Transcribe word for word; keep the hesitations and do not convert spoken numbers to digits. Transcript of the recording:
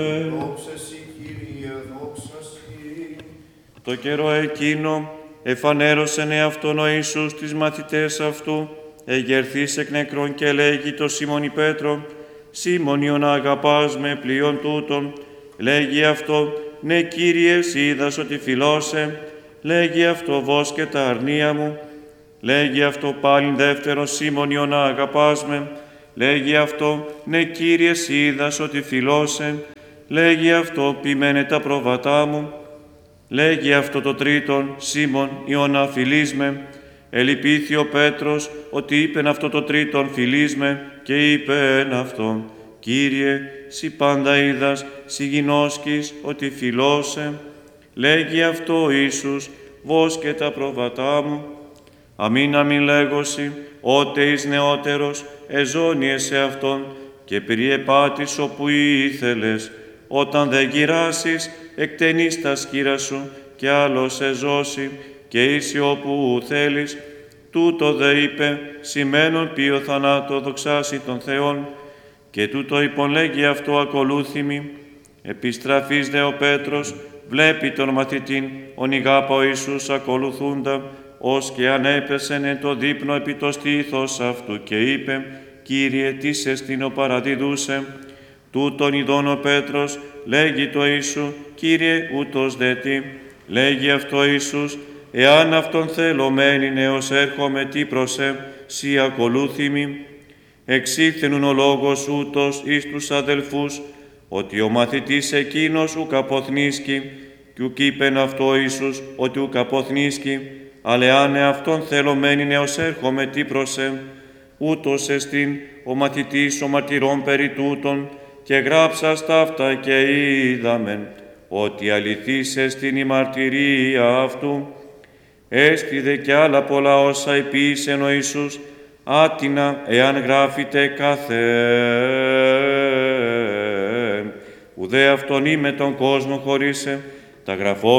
Δόξα σοι, Κύριε, δόξα σοι. Το καιρό εκείνο εφανέρωσεν εαυτόν ο Ιησούς τις μαθητές αυτού, εγερθείς εκ νεκρών και λέγει το Σίμωνι Πέτρο, Σίμωνιον αγαπάς με πλοίον τούτον, λέγει αυτό, ναι Κύριε, είδας ότι φιλώσε, λέγει αυτό βόσκε τα αρνία μου, λέγει αυτό πάλιν δεύτερο Σίμωνιον αγαπάς με, λέγει αυτό, ναι Κύριε, είδας ότι φιλώσε, λέγει αυτό ποιμένε τα πρόβατά μου, λέγει αυτό το τρίτον, Σίμων Ιωνά φιλείς με, ελυπήθη ο Πέτρος ότι είπεν αυτό το τρίτον φιλείς με και είπεν αυτό, Κύριε, σοι πάντα είδας, σοι γινώσκεις ότι φιλώσε, λέγει αυτό ο Ιησούς, βόσκε τα πρόβατά μου, αμήν αμήν λέγωση, ότε εις νεότερος, εζώνιε σε αυτόν και περιεπάτης όπου ήθελες, όταν δεν γυράσεις, εκτενείς τα σκύρα σου και άλλος σε ζώσει και είσαι όπου θέλεις. Τούτο δε είπε, σημαίνον ποιο θανάτο δοξάσει τον Θεόν, και τούτο υπον λέγει αυτό ακολούθημη. Επιστραφής δε ο Πέτρος, βλέπει τον μαθητήν, ονιγάπα ο Ιησούς ακολουθούντα, ως και ανέπεσεν εν το δείπνο επί το στήθος αυτού και είπε, Κύριε, τι σε στήνω παραδιδούσε. Τούτον ειδών ο Πέτρος, λέγει το Ιησού, Κύριε, ούτως δε τι, λέγει αυτό Ιησούς, εάν αυτόν θέλωμένην έως έρχομαι τι προσέ, σοι ακολούθημη. Εξήλθενουν ο λόγος ούτως εις τους αδελφούς, ότι ο μαθητής εκείνος ουκ αποθνίσκει, κι ουκ είπεν αυτό ο Ιησούς, ότι ουκ αποθνίσκει, αλλά εάν αυτόν θέλωμένην έως έρχομαι τι προσέ, ούτως εστίν ο μαθητής ο μαρτυρών περί τούτων, και γράψας ταύτα και είδαμεν, ότι αληθής εστίν η μαρτυρία αυτού. Έστι δε κι άλλα πολλά όσα επίησεν ο Ιησούς, άτινα εάν γράφητε κάθε. Ουδέ αυτόν ή με τον κόσμο χωρίσε, τα γραφό